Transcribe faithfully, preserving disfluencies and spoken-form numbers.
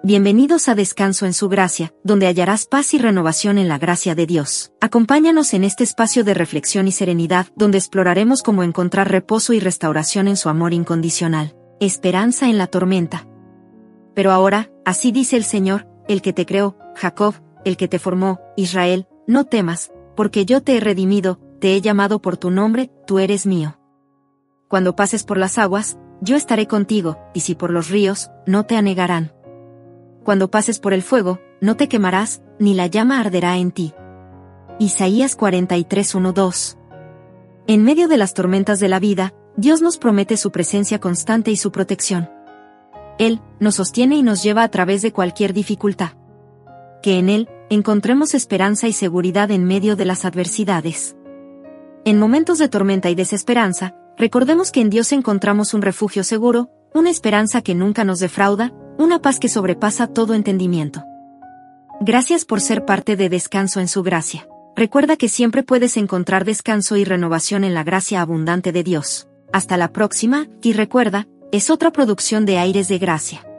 Bienvenidos a Descanso en su Gracia, donde hallarás paz y renovación en la gracia de Dios. Acompáñanos en este espacio de reflexión y serenidad, donde exploraremos cómo encontrar reposo y restauración en su amor incondicional. Esperanza en la tormenta. Pero ahora, así dice el Señor, el que te creó, Jacob, el que te formó, Israel, no temas, porque yo te he redimido, te he llamado por tu nombre, tú eres mío. Cuando pases por las aguas, yo estaré contigo, y si por los ríos, no te anegarán. Cuando pases por el fuego, no te quemarás, ni la llama arderá en ti. Isaías cuarenta y tres, uno, dos. En medio de las tormentas de la vida, Dios nos promete su presencia constante y su protección. Él nos sostiene y nos lleva a través de cualquier dificultad. Que en Él encontremos esperanza y seguridad en medio de las adversidades. En momentos de tormenta y desesperanza, recordemos que en Dios encontramos un refugio seguro, una esperanza que nunca nos defrauda, una paz que sobrepasa todo entendimiento. Gracias por ser parte de Descanso en su Gracia. Recuerda que siempre puedes encontrar descanso y renovación en la gracia abundante de Dios. Hasta la próxima, y recuerda, es otra producción de Aires de Gracia.